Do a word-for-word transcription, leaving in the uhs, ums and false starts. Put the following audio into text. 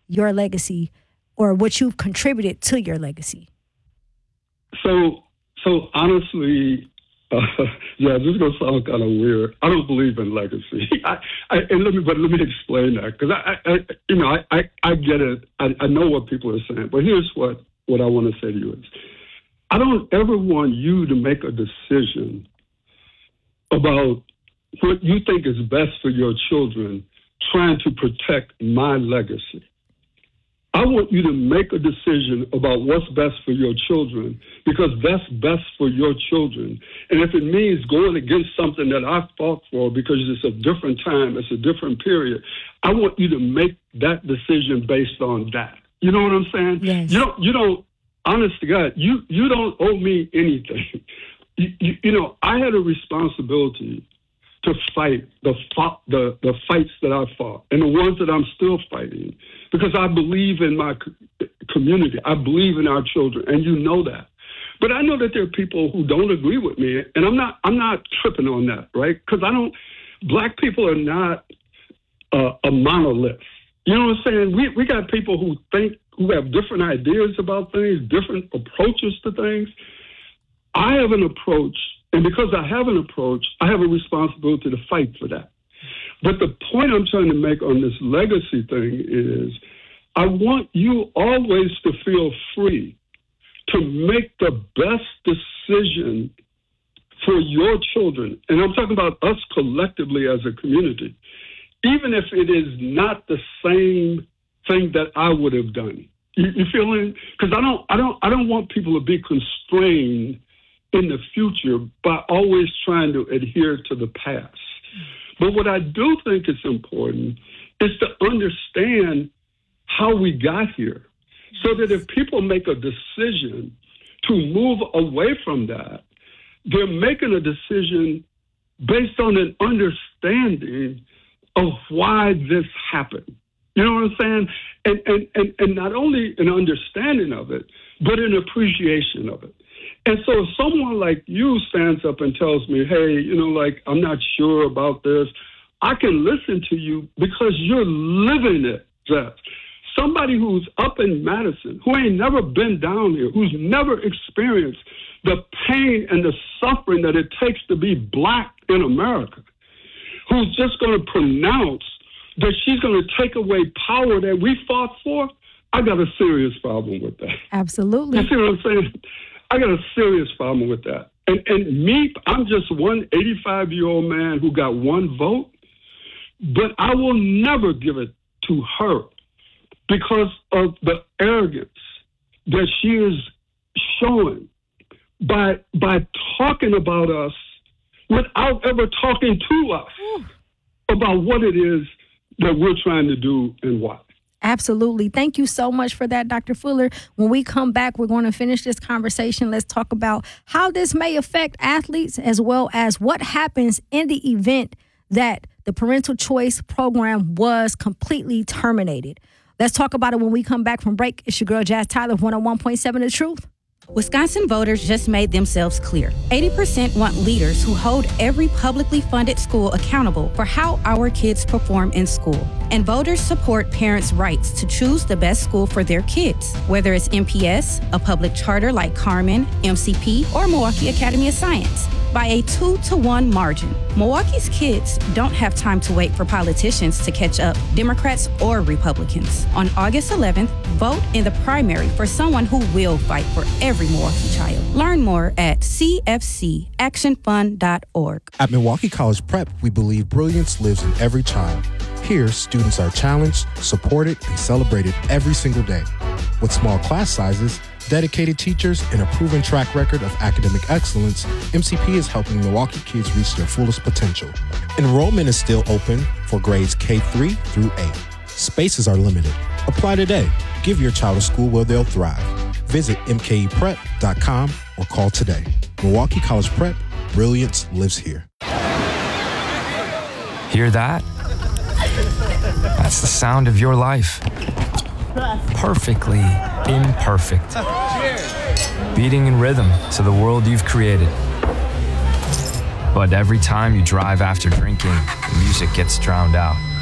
your legacy or what you've contributed to your legacy? So, so honestly, uh, yeah, this is gonna sound kind of weird. I don't believe in legacy. I, I, and let me, but let me explain that because I, I, you know, I, I, I get it. I, I know what people are saying, but here's what what I want to say to you is, I don't ever want you to make a decision about what you think is best for your children, trying to protect my legacy. I want you to make a decision about what's best for your children because that's best for your children. And if it means going against something that I fought for because it's a different time, it's a different period, I want you to make that decision based on that. You know what I'm saying? Yes. You don't, you don't, honest to God, you, you don't owe me anything. You, you, you know, I had a responsibility to fight the, the the fights that I fought and the ones that I'm still fighting because I believe in my community. I believe in our children, and you know that. But I know that there are people who don't agree with me, and I'm not I'm not tripping on that, right? Because I don't. Black people are not uh, a monolith. You know what I'm saying? We we got people who think who have different ideas about things, different approaches to things. I have an approach. And because I have an approach, I have a responsibility to fight for that. But the point I'm trying to make on this legacy thing is I want you always to feel free to make the best decision for your children. And I'm talking about us collectively as a community, even if it is not the same thing that I would have done. You, you feeling? Because I don't, I don't, I don't want people to be constrained in the future by always trying to adhere to the past. But what I do think is important is to understand how we got here so that if people make a decision to move away from that, they're making a decision based on an understanding of why this happened. You know what I'm saying? And, and, and, and not only an understanding of it, but an appreciation of it. And so if someone like you stands up and tells me, hey, you know, like, I'm not sure about this, I can listen to you because you're living it, Jeff. Somebody who's up in Madison, who ain't never been down here, who's never experienced the pain and the suffering that it takes to be Black in America, who's just going to pronounce that she's going to take away power that we fought for, I got a serious problem with that. Absolutely. You see what I'm saying? I got a serious problem with that. And, and me, I'm just one eighty-five-year-old man who got one vote, but I will never give it to her because of the arrogance that she is showing by, by talking about us without ever talking to us about what it is that we're trying to do and why. Absolutely. Thank you so much for that, Doctor Fuller. When we come back, we're going to finish this conversation. Let's talk about how this may affect athletes as well as what happens in the event that the parental choice program was completely terminated. Let's talk about it when we come back from break. It's your girl, Jazz Tyler, one oh one point seven The Truth. Wisconsin voters just made themselves clear. eighty percent want leaders who hold every publicly funded school accountable for how our kids perform in school. And voters support parents' rights to choose the best school for their kids, whether it's M P S, a public charter like Carmen, M C P, or Milwaukee Academy of Science. By a two to one margin, Milwaukee's kids don't have time to wait for politicians to catch up, Democrats or Republicans. On August eleventh, vote in the primary for someone who will fight for every Milwaukee child. Learn more at c f c action fund dot org. At Milwaukee College Prep, we believe brilliance lives in every child. Here, students are challenged, supported, and celebrated every single day. With small class sizes, dedicated teachers, and a proven track record of academic excellence, M C P is helping Milwaukee kids reach their fullest potential. Enrollment is still open for grades K three through eight. Spaces are limited. Apply today. Give your child a school where they'll thrive. Visit m k e prep dot com or call today. Milwaukee College Prep, brilliance lives here. Hear that? That's the sound of your life. Perfectly imperfect. Beating in rhythm to the world you've created. But every time you drive after drinking, the music gets drowned out.